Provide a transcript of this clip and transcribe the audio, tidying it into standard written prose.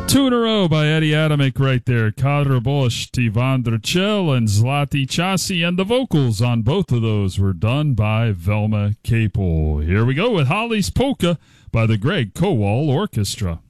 Two in a row by Eddie Adamick right there. Kadra Bosch, Tivan Drchel, and Zlati Chasi, and the vocals on both of those were done by Velma Capel. Here we go with Holly's Polka by the Greg Kowal Orchestra.